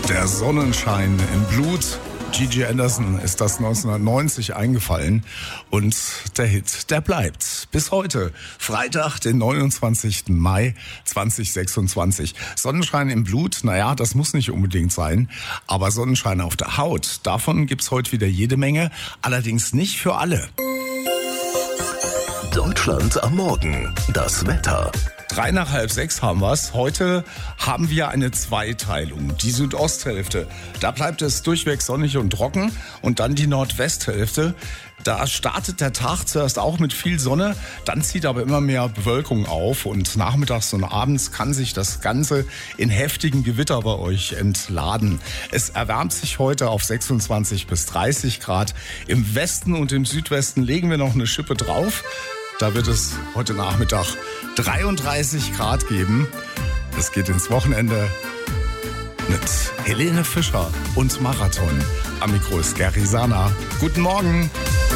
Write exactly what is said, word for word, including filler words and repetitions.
Der Sonnenschein im Blut. Gigi Anderson ist das neunzehnhundertneunzig eingefallen und der Hit, der bleibt bis heute. Freitag, den neunundzwanzigsten Mai zweitausendsechsundzwanzig. Sonnenschein im Blut, naja, das muss nicht unbedingt sein, aber Sonnenschein auf der Haut, davon gibt's heute wieder jede Menge, allerdings nicht für alle. Deutschland am Morgen, das Wetter. Drei nach halb sechs haben wir's. Heute haben wir eine Zweiteilung. Die Südosthälfte, da bleibt es durchweg sonnig und trocken. Und dann die Nordwesthälfte. Da startet der Tag zuerst auch mit viel Sonne, dann zieht aber immer mehr Bewölkung auf und nachmittags und abends kann sich das Ganze in heftigen Gewitter bei euch entladen. Es erwärmt sich heute auf sechsundzwanzig bis dreißig Grad. Im Westen und im Südwesten legen wir noch eine Schippe drauf. Da wird es heute Nachmittag dreiunddreißig Grad geben. Es geht ins Wochenende mit Helene Fischer und Marathon. Am Mikro ist Gary Sana. Guten Morgen.